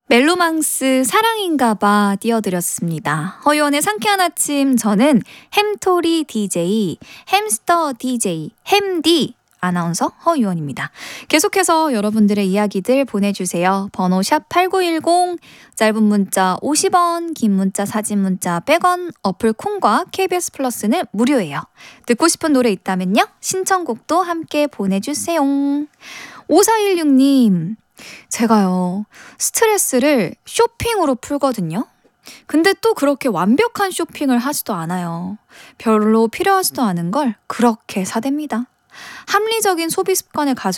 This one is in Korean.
멜로망스 사랑인가봐 띄워드렸습니다. 허유원의 상쾌한 아침, 저는 햄토리 DJ, 햄스터 DJ, 햄디 아나운서 허유원입니다. 계속해서 여러분들의 이야기들 보내주세요. 번호 샵 8910, 짧은 문자 50원, 긴 문자 사진 문자 100원, 어플 콩과 KBS 플러스는 무료예요. 듣고 싶은 노래 있다면요, 신청곡도 함께 보내주세요. 5416님, 제가요, 스트레스를 쇼핑으로 풀거든요. 근데 또 그렇게 완벽한 쇼핑을 하지도 않아요. 별로 필요하지도 않은 걸 그렇게 사댑니다. 합리적인 소비 습관을 가져